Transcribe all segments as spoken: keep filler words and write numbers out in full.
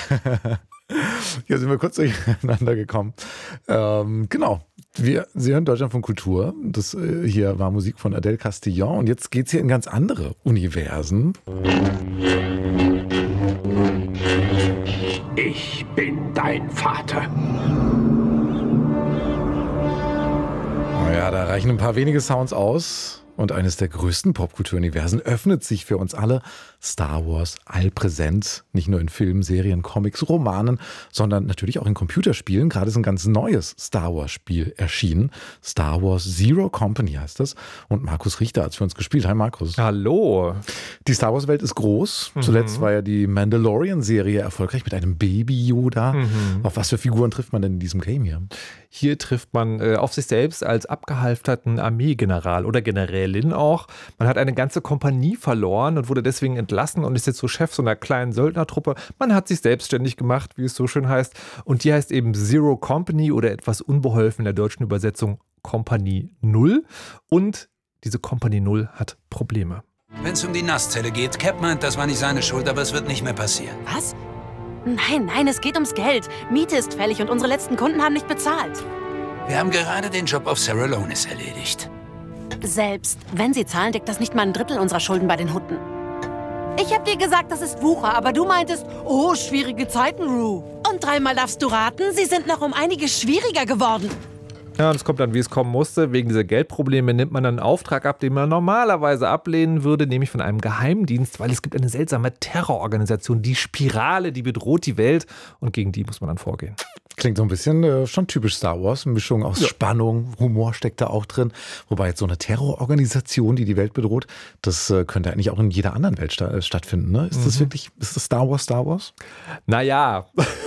Hier sind wir kurz durcheinander gekommen. Ähm, genau. Wir, Sie hören Deutschlandfunk Kultur. Das äh, hier war Musik von Adele Castillon. Und jetzt geht es hier in ganz andere Universen. Ich bin dein Vater. Naja, da reichen ein paar wenige Sounds aus. Und eines der größten Popkulturuniversen öffnet sich für uns alle. Star Wars, allpräsent, nicht nur in Filmen, Serien, Comics, Romanen, sondern natürlich auch in Computerspielen. Gerade ist ein ganz neues Star Wars Spiel erschienen. Star Wars Zero Company heißt das. Und Markus Richter hat es für uns gespielt. Hi Markus. Hallo. Die Star Wars Welt ist groß. Mhm. Zuletzt war ja die Mandalorian-Serie erfolgreich mit einem Baby Yoda. Mhm. Auf was für Figuren trifft man denn in diesem Game hier? Hier trifft man äh, auf sich selbst als abgehalfterten Armeegeneral oder Generälin auch. Man hat eine ganze Kompanie verloren und wurde deswegen entlassen und ist jetzt so Chef so einer kleinen Söldnertruppe. Man hat sich selbstständig gemacht, wie es so schön heißt. Und die heißt eben Zero Company oder etwas unbeholfen in der deutschen Übersetzung Kompanie Null. Und diese Kompanie Null hat Probleme. Wenn es um die Nasszelle geht, Cap meint, das war nicht seine Schuld, aber es wird nicht mehr passieren. Was? Nein, nein, es geht ums Geld. Miete ist fällig und unsere letzten Kunden haben nicht bezahlt. Wir haben gerade den Job auf Sarah Lonis erledigt. Selbst wenn sie zahlen, deckt das nicht mal ein Drittel unserer Schulden bei den Hutten. Ich hab dir gesagt, das ist Wucher, aber du meintest, oh, schwierige Zeiten, Rue. Und dreimal darfst du raten, sie sind noch um einiges schwieriger geworden. Ja, und es kommt dann, wie es kommen musste. Wegen dieser Geldprobleme nimmt man dann einen Auftrag ab, den man normalerweise ablehnen würde, nämlich von einem Geheimdienst, weil es gibt eine seltsame Terrororganisation, die Spirale, die bedroht die Welt und gegen die muss man dann vorgehen. Klingt so ein bisschen äh, schon typisch Star Wars. Eine Mischung aus ja. Spannung, Humor steckt da auch drin. Wobei jetzt so eine Terrororganisation, die die Welt bedroht, das äh, könnte eigentlich auch in jeder anderen Welt sta- äh, stattfinden. Ne? Ist mhm. das wirklich, ist das Star Wars Star Wars? Naja,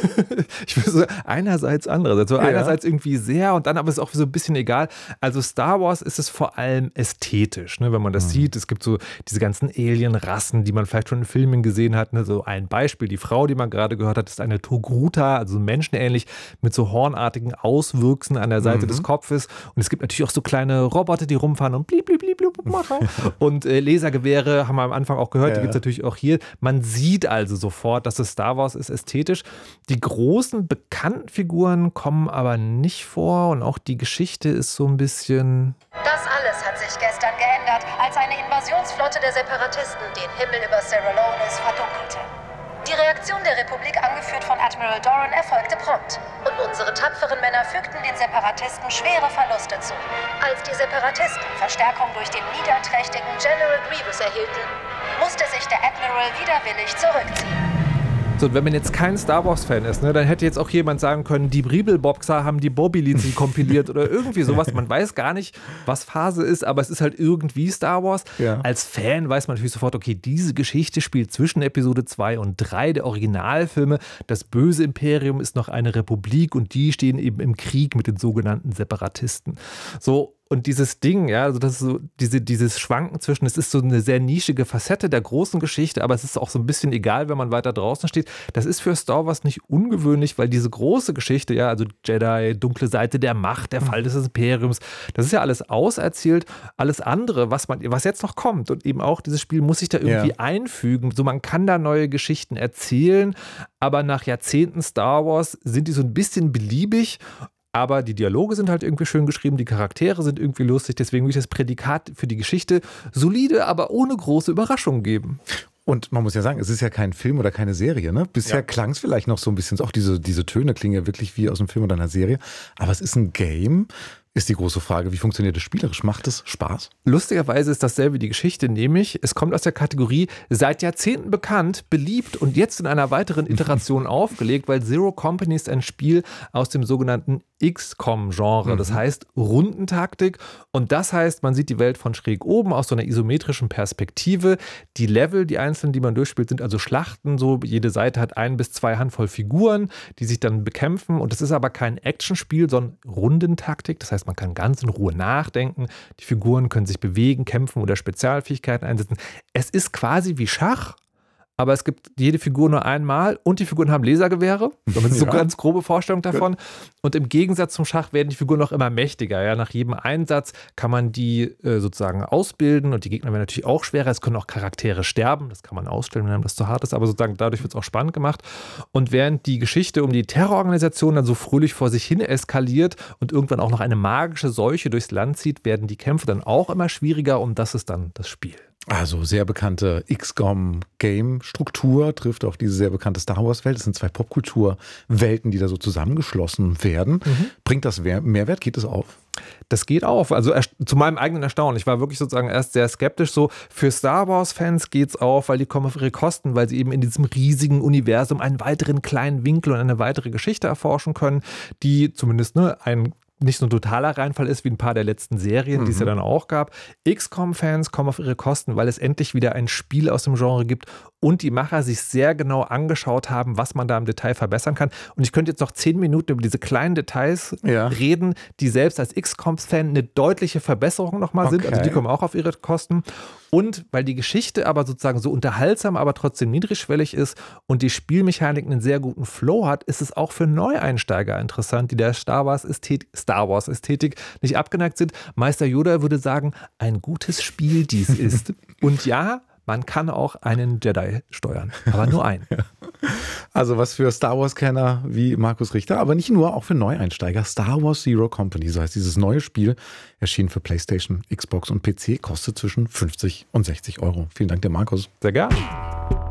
ich würde sagen, einerseits, andererseits. Also ja. Einerseits irgendwie sehr und dann aber ist es auch so ein bisschen egal. Also Star Wars ist es vor allem ästhetisch, ne? Wenn man das mhm. sieht. Es gibt so diese ganzen Alien-Rassen, die man vielleicht schon in Filmen gesehen hat. Ne? So ein Beispiel, die Frau, die man gerade gehört hat, ist eine Togruta, also menschenähnlich, mit so hornartigen Auswüchsen an der Seite mhm. des Kopfes. Und es gibt natürlich auch so kleine Roboter, die rumfahren und blieb, blieb, blieb, blieb machen. Und äh, Lasergewehre haben wir am Anfang auch gehört, ja. die gibt es natürlich auch hier. Man sieht also sofort, dass es Star Wars ist, ästhetisch. Die großen, bekannten Figuren kommen aber nicht vor und auch die Geschichte ist so ein bisschen... Das alles hat sich gestern geändert, als eine Invasionsflotte der Separatisten den Himmel über Sarah Lonis verdunkelte. Die Reaktion der Republik, angeführt von Admiral Doran, erfolgte prompt. Und unsere tapferen Männer fügten den Separatisten schwere Verluste zu. Als die Separatisten Verstärkung durch den niederträchtigen General Grievous erhielten, musste sich der Admiral widerwillig zurückziehen. So, wenn man jetzt kein Star Wars-Fan ist, ne, dann hätte jetzt auch jemand sagen können, die Bribelboxer haben die Bobby-Lizen kompiliert oder irgendwie sowas. Man weiß gar nicht, was Phase ist, aber es ist halt irgendwie Star Wars. Ja. Als Fan weiß man natürlich sofort, okay, diese Geschichte spielt zwischen Episode zwei und drei der Originalfilme. Das böse Imperium ist noch eine Republik und die stehen eben im Krieg mit den sogenannten Separatisten. So. Und dieses Ding, ja, also das ist so, diese, dieses Schwanken zwischen, es ist so eine sehr nischige Facette der großen Geschichte, aber es ist auch so ein bisschen egal, wenn man weiter draußen steht. Das ist für Star Wars nicht ungewöhnlich, weil diese große Geschichte, ja, also Jedi, dunkle Seite der Macht, der Fall des Imperiums, das ist ja alles auserzählt. Alles andere, was man, was jetzt noch kommt und eben auch dieses Spiel muss sich da irgendwie ja. einfügen. So, man kann da neue Geschichten erzählen, aber nach Jahrzehnten Star Wars sind die so ein bisschen beliebig. Aber die Dialoge sind halt irgendwie schön geschrieben, die Charaktere sind irgendwie lustig, deswegen will ich das Prädikat für die Geschichte solide, aber ohne große Überraschungen geben. Und man muss ja sagen, es ist ja kein Film oder keine Serie, ne? Bisher ja. klang es vielleicht noch so ein bisschen, auch diese, diese Töne klingen ja wirklich wie aus einem Film oder einer Serie, aber es ist ein Game. Ist die große Frage, wie funktioniert das spielerisch? Macht es Spaß? Lustigerweise ist dasselbe die Geschichte, nämlich es kommt aus der Kategorie seit Jahrzehnten bekannt, beliebt und jetzt in einer weiteren Iteration aufgelegt, weil Zero Company ist ein Spiel aus dem sogenannten X COM-Genre, das heißt Rundentaktik und das heißt, man sieht die Welt von schräg oben aus so einer isometrischen Perspektive. Die Level, die einzelnen, die man durchspielt, sind also Schlachten, so jede Seite hat ein bis zwei Handvoll Figuren, die sich dann bekämpfen und es ist aber kein Actionspiel, sondern Rundentaktik, das heißt, man kann ganz in Ruhe nachdenken. Die Figuren können sich bewegen, kämpfen oder Spezialfähigkeiten einsetzen. Es ist quasi wie Schach, aber es gibt jede Figur nur einmal und die Figuren haben Lasergewehre. Das ist so eine Ja. ganz grobe Vorstellung davon. Und im Gegensatz zum Schach werden die Figuren noch immer mächtiger. Ja? Nach jedem Einsatz kann man die äh, sozusagen ausbilden und die Gegner werden natürlich auch schwerer. Es können auch Charaktere sterben, das kann man ausstellen, wenn einem das zu hart ist, aber sozusagen dadurch wird es auch spannend gemacht. Und während die Geschichte um die Terrororganisation dann so fröhlich vor sich hin eskaliert und irgendwann auch noch eine magische Seuche durchs Land zieht, werden die Kämpfe dann auch immer schwieriger und das ist dann das Spiel. Also sehr bekannte X COM-Game-Struktur trifft auf diese sehr bekannte Star Wars-Welt. Es sind zwei Popkulturwelten, die da so zusammengeschlossen werden. Mhm. Bringt das Mehrwert? Geht es auf? Das geht auf. Also zu meinem eigenen Erstaunen. Ich war wirklich sozusagen erst sehr skeptisch. So für Star Wars-Fans geht's auf, weil die kommen auf ihre Kosten, weil sie eben in diesem riesigen Universum einen weiteren kleinen Winkel und eine weitere Geschichte erforschen können, die zumindest ne, ein nicht so ein totaler Reinfall ist wie ein paar der letzten Serien, mhm. die es ja dann auch gab. X COM-Fans kommen auf ihre Kosten, weil es endlich wieder ein Spiel aus dem Genre gibt und die Macher sich sehr genau angeschaut haben, was man da im Detail verbessern kann. Und ich könnte jetzt noch zehn Minuten über diese kleinen Details ja. reden, die selbst als X COM-Fan eine deutliche Verbesserung nochmal okay. sind. Also die kommen auch auf ihre Kosten. Und weil die Geschichte aber sozusagen so unterhaltsam, aber trotzdem niedrigschwellig ist und die Spielmechanik einen sehr guten Flow hat, ist es auch für Neueinsteiger interessant, die der Star Wars Ästhetik, Star Wars Ästhetik nicht abgeneigt sind. Meister Yoda würde sagen, ein gutes Spiel dies ist. Und ja, man kann auch einen Jedi steuern, aber nur einen. Also was für Star Wars-Kenner wie Markus Richter, aber nicht nur, auch für Neueinsteiger. Star Wars Zero Company, so heißt dieses neue Spiel, erschien für PlayStation, Xbox und P C, kostet zwischen fünfzig und sechzig Euro. Vielen Dank dir, Markus. Sehr gerne.